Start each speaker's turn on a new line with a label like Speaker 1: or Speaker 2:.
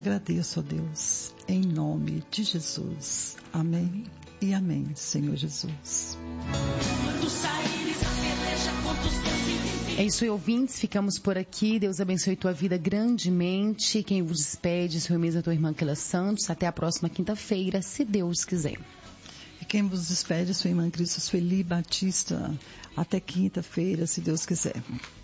Speaker 1: Agradeço a Deus, em nome de Jesus. Amém e amém, Senhor Jesus.
Speaker 2: É isso aí, ouvintes, ficamos por aqui. Deus abençoe tua vida grandemente. Quem vos despede, seu irmão, a tua irmã Keila Santos. Até a próxima quinta-feira, se Deus quiser.
Speaker 1: E quem vos despede, sua irmã Cristo Sueli Batista. Até quinta-feira, se Deus quiser.